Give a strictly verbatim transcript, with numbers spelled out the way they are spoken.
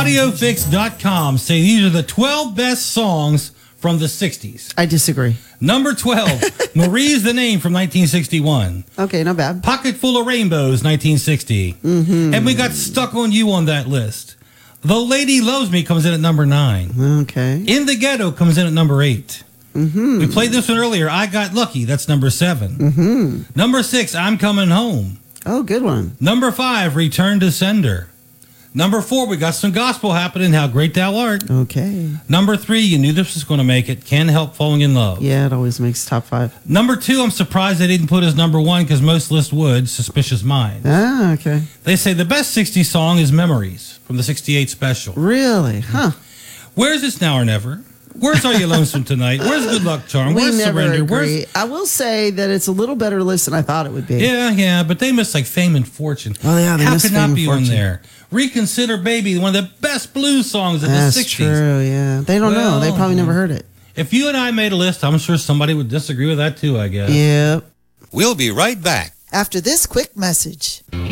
Audiofix dot com say these are the twelve best songs from the sixties. I disagree. Number twelve, Marie's the Name from nineteen sixty-one. Okay, not bad. Pocket Full of Rainbows, nineteen sixty. Mm-hmm. And we got Stuck on You on that list. The Lady Loves Me comes in at number nine. Okay. In the Ghetto comes in at number eight. Mm-hmm. We played this one earlier. I Got Lucky. That's number seven. Mm-hmm. Number six, I'm Coming Home. Oh, good one. Number five, Return to Sender. Number four, we got some gospel happening. How Great Thou Art. Okay. Number three, you knew this was going to make it. Can't Help Falling in Love. Yeah, it always makes top five. Number two, I'm surprised they didn't put as number one because most lists would. Suspicious Minds. Ah, okay. They say the best sixties song is Memories from the sixty-eight special. Really? Huh. Where's It's Now or Never? Where's Are You Lonesome Tonight? Where's Good Luck Charm? We Where's never Surrender? agree. Where's... I will say that it's a little better list than I thought it would be. Yeah, yeah, but they missed like Fame and Fortune. Oh, yeah, they How missed could Fame not and be on Fortune. there? Reconsider Baby, one of the best blues songs of That's the sixties. true, yeah. They don't Well, know. They probably never heard it. If you and I made a list, I'm sure somebody would disagree with that too, I guess. Yep. We'll be right back. After this quick message.